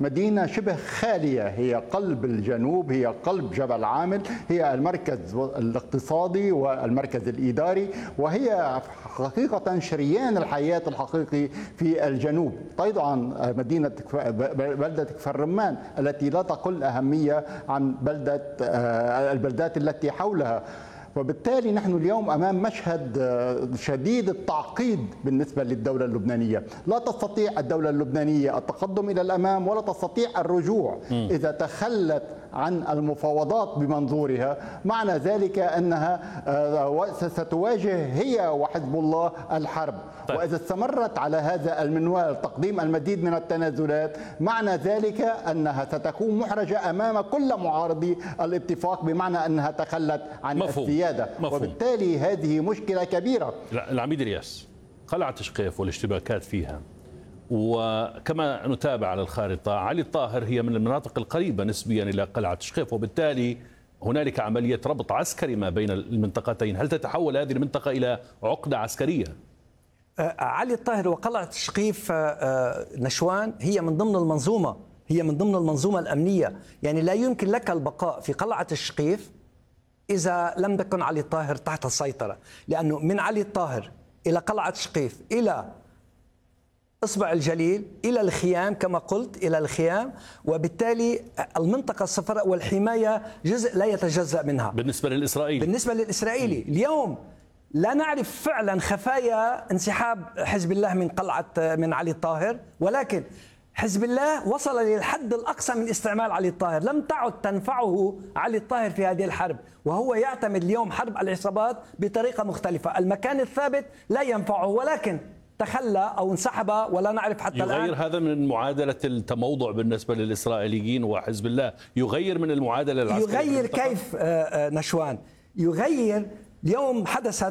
مدينة شبه خالية، هي قلب الجنوب، هي قلب جبل عامل، هي المركز الاقتصادي والمركز الإداري، وهي حقيقة شريان الحياة الحقيقي في الجنوب. طبعا بلدة كفر رمان التي لا تقل أهمية عن البلدات التي حولها. وبالتالي نحن اليوم أمام مشهد شديد التعقيد بالنسبة للدولة اللبنانية. لا تستطيع الدولة اللبنانية التقدم إلى الأمام ولا تستطيع الرجوع إذا تخلت عن المفاوضات بمنظورها. معنى ذلك أنها ستواجه هي وحزب الله الحرب. وإذا استمرت على هذا المنوال تقديم المزيد من التنازلات، معنى ذلك أنها ستكون محرجة أمام كل معارضي الاتفاق، بمعنى أنها تخلت عن السيادة. وبالتالي هذه مشكلة كبيرة. العميد الياس، قلعة شقيف والاشتباكات فيها، وكما نتابع على الخارطة علي الطاهر هي من المناطق القريبة نسبيا إلى قلعة شقيف، وبالتالي هنالك عملية ربط عسكري ما بين المنطقتين. هل تتحول هذه المنطقة إلى عقدة عسكرية؟ علي الطاهر وقلعة شقيف نشوان هي من ضمن المنظومة الأمنية. يعني لا يمكن لك البقاء في قلعة الشقيف إذا لم تكن علي الطاهر تحت السيطرة، لأنه من علي الطاهر إلى قلعة شقيف إلى إصبع الجليل إلى الخيام كما قلت إلى الخيام، وبالتالي المنطقة الصفراء والحماية جزء لا يتجزأ منها. بالنسبة للإسرائيلي اليوم لا نعرف فعلا خفايا انسحاب حزب الله من علي الطاهر، ولكن حزب الله وصل للحد الأقصى من استعمال علي الطاهر. لم تعد تنفعه علي الطاهر في هذه الحرب، وهو يعتمد اليوم حرب العصابات بطريقة مختلفة. المكان الثابت لا ينفعه، ولكن تخلى أو انسحب ولا نعرف حتى الآن. يغير هذا من معادلة التموضع بالنسبة للإسرائيليين وحزب الله؟ يغير من المعادلة العسكرية؟ يغير كيف نشوان؟ يغير. اليوم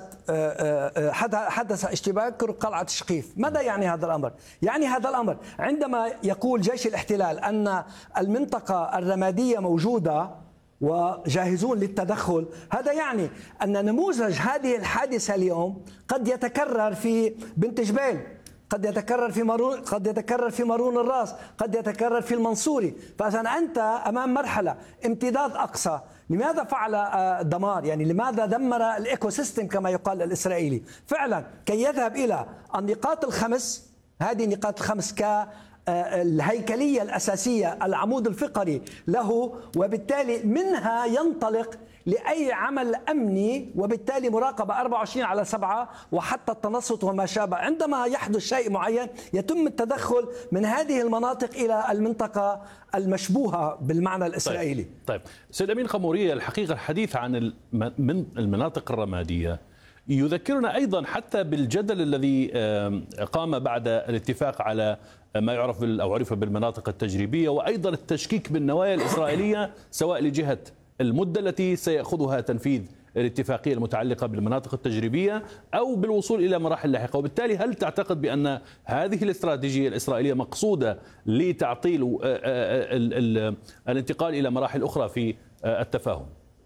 حدث اشتباك قلعة شقيف. ماذا يعني هذا الأمر؟ يعني هذا الأمر عندما يقول جيش الاحتلال أن المنطقة الرمادية موجودة وجاهزون للتدخل، هذا يعني أن نموذج هذه الحادثة اليوم قد يتكرر في بنت جبيل، قد يتكرر في مارون الراس، قد يتكرر في المنصوري. فإذا أنت أمام مرحلة امتداد أقصى. لماذا فعل دمار؟ يعني لماذا دمر الإيكو سيستم كما يقال الإسرائيلي؟ فعلا كي يذهب إلى النقاط الخمس، هذه النقاط الخمس كالهيكلية الأساسية، العمود الفقري له، وبالتالي منها ينطلق لأي عمل أمني، وبالتالي مراقبة 24/7 وحتى التنصت وما شابه. عندما يحدث شيء معين يتم التدخل من هذه المناطق إلى المنطقة المشبوهة بالمعنى الإسرائيلي. طيب سيد أمين قمورية، الحقيقة الحديث عن المناطق الرمادية يذكرنا أيضا حتى بالجدل الذي قام بعد الاتفاق على ما يعرف أو عرف بالمناطق التجريبية، وأيضا التشكيك بالنوايا الإسرائيلية سواء لجهة المدة التي سيأخذها تنفيذ الاتفاقية المتعلقة بالمناطق التجريبية أو بالوصول إلى مراحل لاحقة. وبالتالي هل تعتقد بأن هذه الاستراتيجية الإسرائيلية مقصودة لتعطيل الانتقال إلى مراحل أخرى في التفاهم؟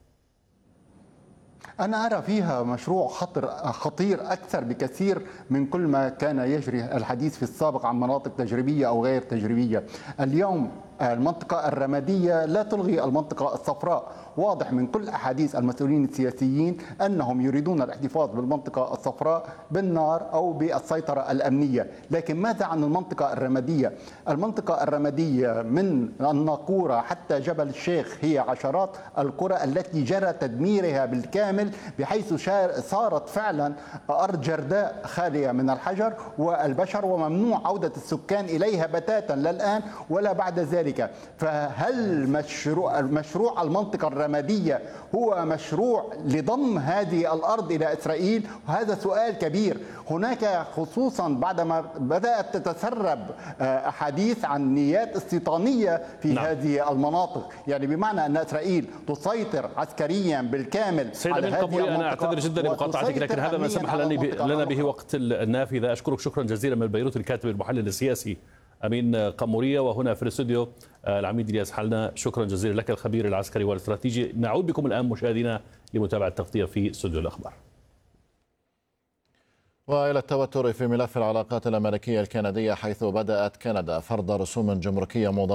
أنا أرى فيها مشروع خطير أكثر بكثير من كل ما كان يجري الحديث في السابق عن مناطق تجريبية أو غير تجريبية. اليوم المنطقة الرمادية لا تلغي المنطقة الصفراء. واضح من كل أحاديث المسؤولين السياسيين أنهم يريدون الاحتفاظ بالمنطقة الصفراء بالنار أو بالسيطرة الأمنية. لكن ماذا عن المنطقة الرمادية؟ المنطقة الرمادية من الناقورة حتى جبل الشيخ هي عشرات القرى التي جرى تدميرها بالكامل، بحيث صارت فعلا أرض جرداء خالية من الحجر والبشر، وممنوع عودة السكان إليها بتاتا لا الآن ولا بعد ذلك. فهل مشروع المنطقة الرمادية هو مشروع لضم هذه الأرض إلى إسرائيل؟ وهذا سؤال كبير. هناك خصوصا بعدما بدأت تتسرب أحاديث عن نيات استيطانية في هذه المناطق، يعني بمعنى أن إسرائيل تسيطر عسكريا بالكامل على هذه المنطقة. أنا أعتذر جدا لمقاطعتك، لكن هذا ما سمح لنا به وقت النافذة. أشكرك شكرا جزيلا من بيروت الكاتب المحلل السياسي أمين قمورية، وهنا في الاستوديو العميد الياس حلنا. شكرا جزيلا لك الخبير العسكري والاستراتيجي. نعود بكم الآن مشاهدينا لمتابعة التغطية في استوديو الأخبار. وإلى التوتر في ملف العلاقات الأمريكية الكندية، حيث بدأت كندا فرض رسوم جمركية مضافة